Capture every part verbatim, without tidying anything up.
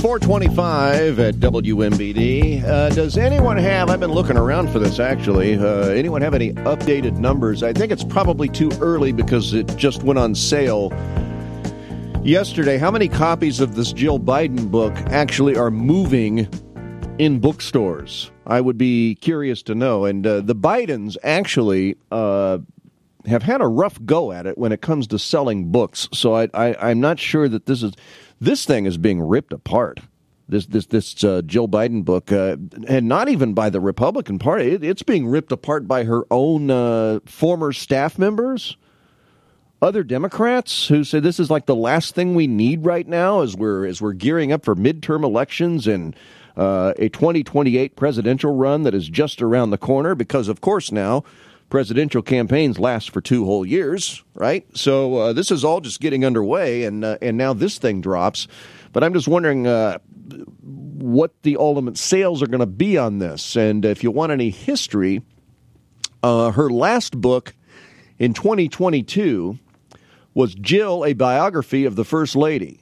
four twenty-five at W M B D. Uh, does anyone have, I've been looking around for this actually, uh, anyone have any updated numbers? I think it's probably too early because it just went on sale yesterday. How many copies of this Jill Biden book actually are moving in bookstores? I would be curious to know. And uh, the Bidens actually uh, have had a rough go at it when it comes to selling books. So I, I, I'm not sure that this is... This thing is being ripped apart. This this this uh, Jill Biden book, uh, and not even by the Republican Party. It, it's being ripped apart by her own uh, former staff members, other Democrats who say this is like the last thing we need right now as we're as we're gearing up for midterm elections and uh, a twenty twenty-eight presidential run that is just around the corner. Because of course now presidential campaigns last for two whole years, right? So uh, this is all just getting underway, and uh, and now this thing drops. But I'm just wondering uh, what the ultimate sales are going to be on this. And if you want any history, uh, her last book in twenty twenty-two was Jill, a biography of the First Lady.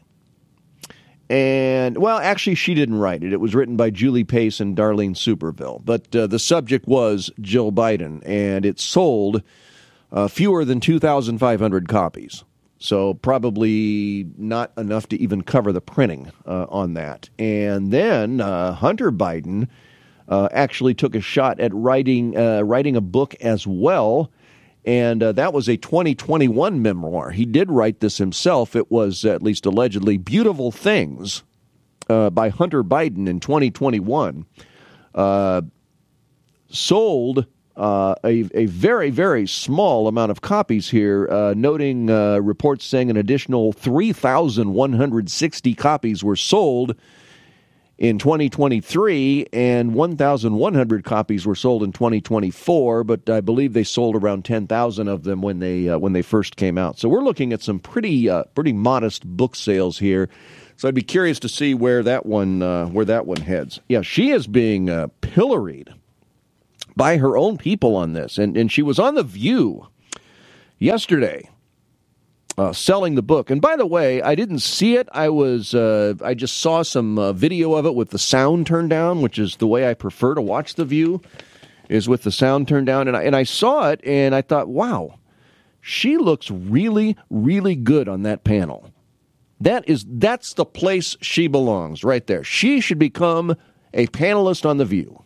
And, well, actually, she didn't write it. It was written by Julie Pace and Darlene Superville. But uh, the subject was Jill Biden, and it sold uh, fewer than two thousand five hundred copies. So probably not enough to even cover the printing uh, on that. And then uh, Hunter Biden uh, actually took a shot at writing uh, writing a book as well. And uh, that was a twenty twenty-one memoir. He did write this himself. It was, at least allegedly, Beautiful Things uh, by Hunter Biden in twenty twenty-one. Uh, sold uh, a, a very, very small amount of copies here, uh, noting uh, reports saying an additional three thousand one hundred sixty copies were sold in twenty twenty-three, and one thousand one hundred copies were sold in twenty twenty-four, but I believe they sold around ten thousand of them when they uh, when they first came out. So we're looking at some pretty uh, pretty modest book sales here. So I'd be curious to see where that one uh, where that one heads. Yeah, she is being uh, pilloried by her own people on this, and and she was on The View yesterday. Uh, selling the book. And by the way, I didn't see it. I was uh, I just saw some uh, video of it with the sound turned down, which is the way I prefer to watch The View, is with the sound turned down. And I, and I saw it, and I thought, wow, she looks really, really good on that panel. That is that's the place she belongs, right there. She should become a panelist on The View.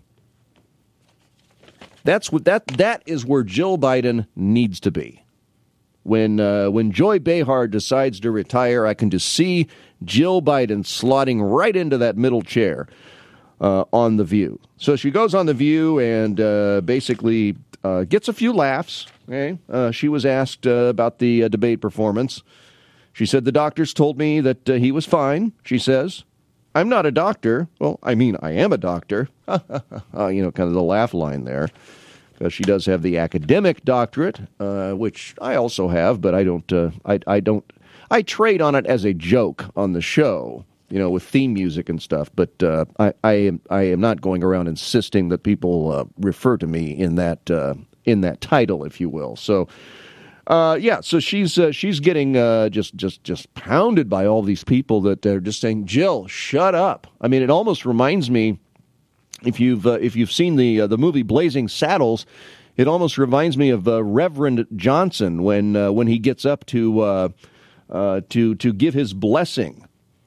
That's what that that is where Jill Biden needs to be. When uh, when Joy Behar decides to retire, I can just see Jill Biden slotting right into that middle chair uh, on The View. So she goes on The View and uh, basically uh, gets a few laughs. Okay? Uh, she was asked uh, about the uh, debate performance. She said, the doctors told me that uh, he was fine, she says. I'm not a doctor. Well, I mean, I am a doctor. uh, you know, kind of the laugh line there. Uh, she does have the academic doctorate, uh, which I also have, but I don't. Uh, I, I don't. I trade on it as a joke on the show, you know, with theme music and stuff. But uh, I, I am. I am not going around insisting that people uh, refer to me in that uh, in that title, if you will. So, uh, yeah. So she's uh, she's getting uh, just just just pounded by all these people that are just saying, Jill, shut up. I mean, it almost reminds me. If you've uh, if you've seen the uh, the movie Blazing Saddles, it almost reminds me of uh, Reverend Johnson when uh, when he gets up to uh, uh, to to give his blessing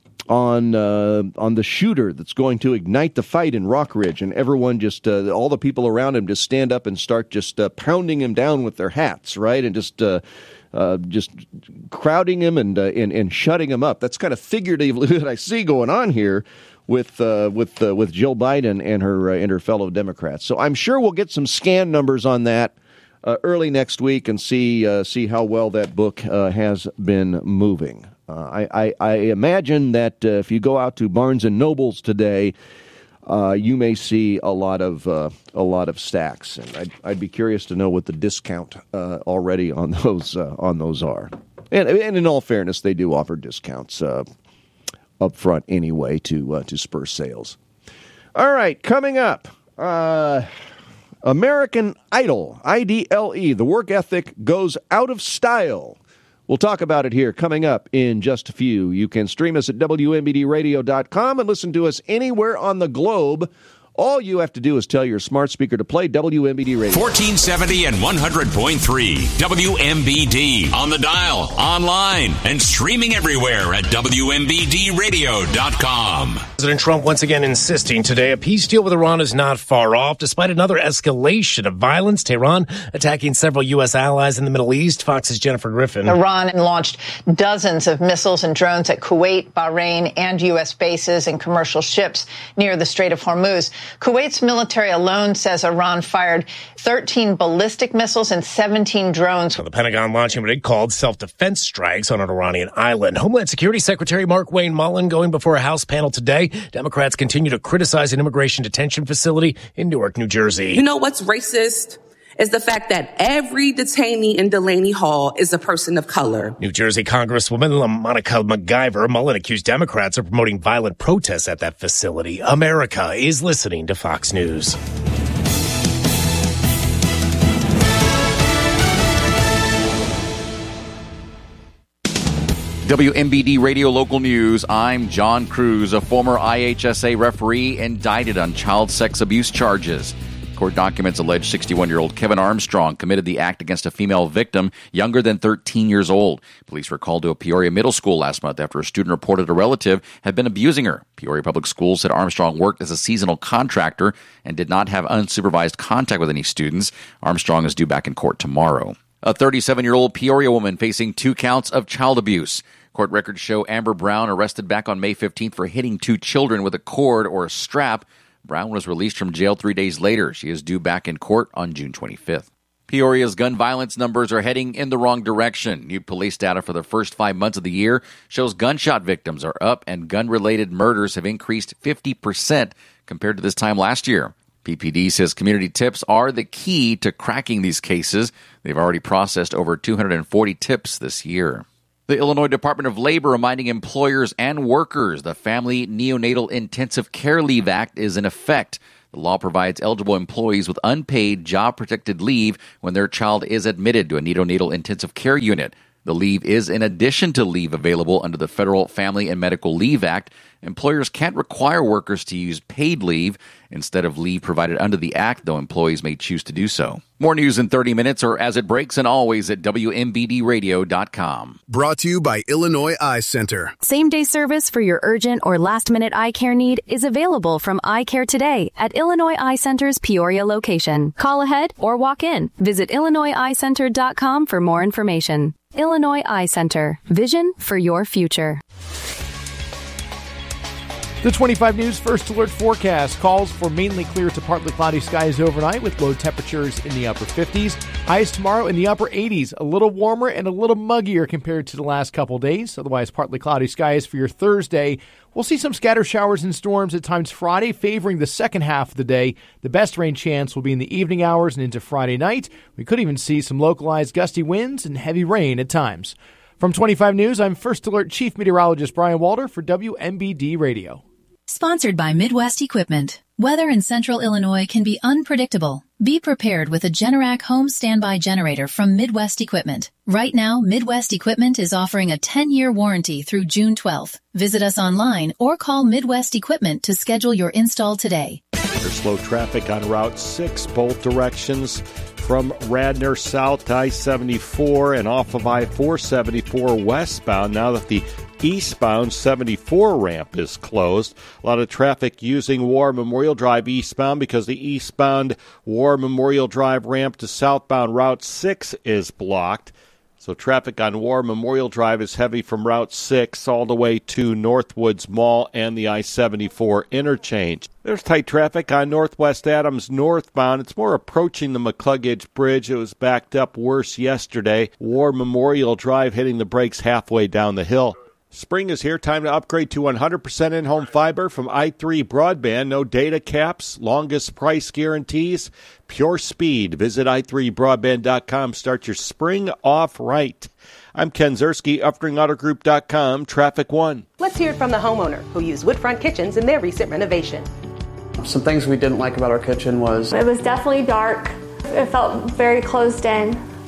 on uh, on the shooter that's going to ignite the fight in Rock Ridge, and everyone just uh, all the people around him just stand up and start just uh, pounding him down with their hats, right, and just. Uh, Uh, just crowding him and, uh, and and shutting him up. That's kind of figuratively that I see going on here with uh, with uh, with Jill Biden and her uh, and her fellow Democrats. So I'm sure we'll get some scan numbers on that uh, early next week and see uh, see how well that book uh, has been moving. Uh, I, I I imagine that uh, if you go out to Barnes and Nobles today, Uh, you may see a lot of uh, a lot of stacks, and I'd, I'd be curious to know what the discount uh, already on those uh, on those are. And, and in all fairness, they do offer discounts uh, up front anyway to uh, to spur sales. All right, coming up, uh, American Idol, I D L E. The work ethic goes out of style We'll talk about it here coming up in just a few. You can stream us at W M B D radio dot com and listen to us anywhere on the globe. All you have to do is tell your smart speaker to play W M B D Radio. fourteen seventy and one hundred point three W M B D. On the dial, online, and streaming everywhere at W M B D radio dot com. President Trump once again insisting today a peace deal with Iran is not far off, despite another escalation of violence. Tehran attacking several U S allies in the Middle East. Fox's Jennifer Griffin. Iran launched dozens of missiles and drones at Kuwait, Bahrain, and U S bases and commercial ships near the Strait of Hormuz. Kuwait's military alone says Iran fired thirteen ballistic missiles and seventeen drones. The Pentagon launching what it called self-defense strikes on an Iranian island. Homeland Security Secretary Mark Wayne Mullen going before a House panel today. Democrats continue to criticize an immigration detention facility in Newark, New Jersey. You know what's racist? Is the fact that every detainee in Delaney Hall is a person of color. New Jersey Congresswoman Monica McGyver. Mullen accused Democrats of promoting violent protests at that facility. America is listening to Fox News. W M B D Radio Local News. I'm John Cruz, a former I H S A referee indicted on child sex abuse charges. Court documents allege sixty-one-year-old Kevin Armstrong committed the act against a female victim younger than thirteen years old. Police were called to a Peoria middle school last month after a student reported a relative had been abusing her. Peoria Public Schools said Armstrong worked as a seasonal contractor and did not have unsupervised contact with any students. Armstrong is due back in court tomorrow. A thirty-seven-year-old Peoria woman facing two counts of child abuse. Court records show Amber Brown arrested back on May fifteenth for hitting two children with a cord or a strap. Brown was released from jail three days later. She is due back in court on June twenty-fifth. Peoria's gun violence numbers are heading in the wrong direction. New police data for the first five months of the year shows gunshot victims are up and gun-related murders have increased fifty percent compared to this time last year. P P D says community tips are the key to cracking these cases. They've already processed over two hundred forty tips this year. The Illinois Department of Labor reminding employers and workers the Family Neonatal Intensive Care Leave Act is in effect. The law provides eligible employees with unpaid job-protected leave when their child is admitted to a neonatal intensive care unit. The leave is in addition to leave available under the Federal Family and Medical Leave Act. Employers can't require workers to use paid leave instead of leave provided under the Act, though employees may choose to do so. More news in thirty minutes or as it breaks and always at W M B D radio dot com. Brought to you by Illinois Eye Center. Same-day service for your urgent or last-minute eye care need is available from Eye Care Today at Illinois Eye Center's Peoria location. Call ahead or walk in. Visit Illinois Eye Center dot com for more information. Illinois Eye Center. Vision for your future. The twenty-five News First Alert forecast calls for mainly clear to partly cloudy skies overnight with low temperatures in the upper fifties. Highs tomorrow in the upper eighties, a little warmer and a little muggier compared to the last couple days. Otherwise, partly cloudy skies for your Thursday. We'll see some scatter showers and storms at times Friday, favoring the second half of the day. The best rain chance will be in the evening hours and into Friday night. We could even see some localized gusty winds and heavy rain at times. From twenty-five News, I'm First Alert Chief Meteorologist Brian Walter for W M B D Radio. Sponsored by Midwest Equipment. Weather in central Illinois can be unpredictable. Be prepared with a Generac home standby generator from Midwest Equipment. Right now, Midwest Equipment is offering a ten-year warranty through June twelfth. Visit us online or call Midwest Equipment to schedule your install today. There's slow traffic on Route six, both directions from Radnor south to I seventy-four and off of I four seventy-four westbound now that the eastbound seventy-four ramp is closed. A lot of traffic using War Memorial Drive eastbound because the eastbound War Memorial Drive ramp to southbound Route six is blocked. So traffic on War Memorial Drive is heavy from Route six all the way to Northwoods Mall and the I seventy-four interchange. There's tight traffic on Northwest Adams northbound. It's more approaching the McCluggage Bridge. It was backed up worse yesterday. War Memorial Drive hitting the brakes halfway down the hill. Spring is here. Time to upgrade to one hundred percent in-home fiber from i three Broadband. No data caps, longest price guarantees, pure speed. Visit i three broadband dot com. Start your spring off right. I'm Ken Zerski, Uftring Auto Group dot com, Traffic One. Let's hear it from the homeowner who used Woodfront Kitchens in their recent renovation. Some things we didn't like about our kitchen was it was definitely dark. It felt very closed in.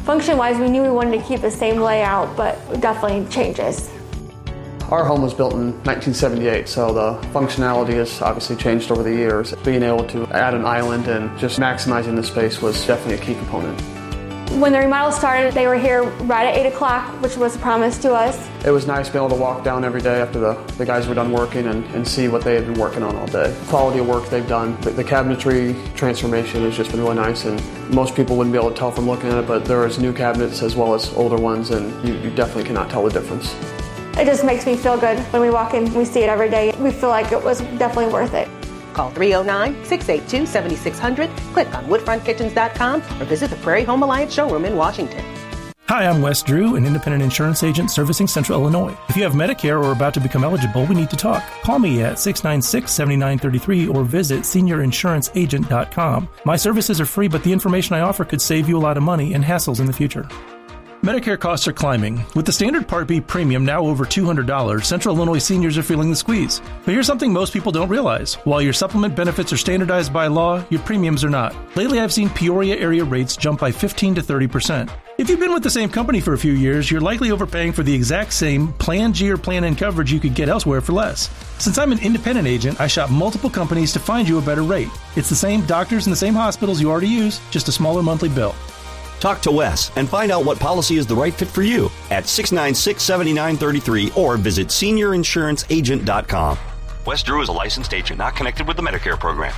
Function-wise, we knew we wanted to keep the same layout, but definitely changes. Our home was built in nineteen seventy-eight, so the functionality has obviously changed over the years. Being able to add an island and just maximizing the space was definitely a key component. When the remodel started, they were here right at eight o'clock, which was a promise to us. It was nice being able to walk down every day after the, the guys were done working and, and see what they had been working on all day. The quality of work they've done. The, the cabinetry transformation has just been really nice, and most people wouldn't be able to tell from looking at it, but there is new cabinets as well as older ones, and you, you definitely cannot tell the difference. It just makes me feel good when we walk in, we see it every day. We feel like it was definitely worth it. Call three oh nine, six eight two, seven six zero zero, click on wood front kitchens dot com, or visit the Prairie Home Alliance showroom in Washington. Hi, I'm Wes Drew, an independent insurance agent servicing Central Illinois. If you have Medicare or are about to become eligible, we need to talk. Call me at six nine six, seven nine three three or visit senior insurance agent dot com. My services are free, but the information I offer could save you a lot of money and hassles in the future. Medicare costs are climbing. With the standard Part B premium now over two hundred dollars, Central Illinois seniors are feeling the squeeze. But here's something most people don't realize. While your supplement benefits are standardized by law, your premiums are not. Lately, I've seen Peoria area rates jump by fifteen to thirty percent. If you've been with the same company for a few years, you're likely overpaying for the exact same Plan G or Plan N coverage you could get elsewhere for less. Since I'm an independent agent, I shop multiple companies to find you a better rate. It's the same doctors and the same hospitals you already use, just a smaller monthly bill. Talk to Wes and find out what policy is the right fit for you at six nine six, seven nine three three or visit senior insurance agent dot com. Wes Drew is a licensed agent not connected with the Medicare program.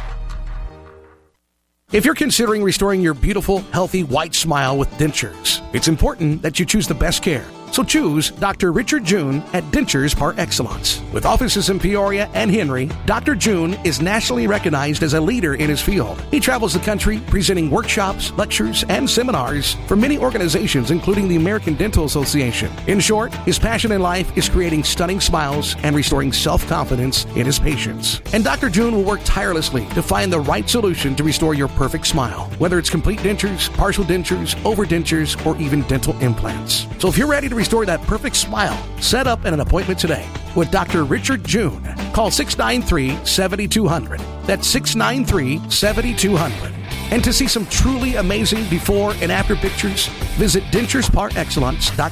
If you're considering restoring your beautiful, healthy, white smile with dentures, it's important that you choose the best care. So choose Doctor Richard June at Dentures Par Excellence. With offices in Peoria and Henry, Doctor June is nationally recognized as a leader in his field. He travels the country presenting workshops, lectures, and seminars for many organizations, including the American Dental Association. In short, his passion in life is creating stunning smiles and restoring self-confidence in his patients. And Doctor June will work tirelessly to find the right solution to restore your perfect smile, whether it's complete dentures, partial dentures, overdentures, or even dental implants. So if you're ready to restore that perfect smile, set up an appointment today with Doctor Richard June. Call six nine three, seven two zero zero. That's six nine three, seven two zero zero. And to see some truly amazing before and after pictures, visit dentures par excellence dot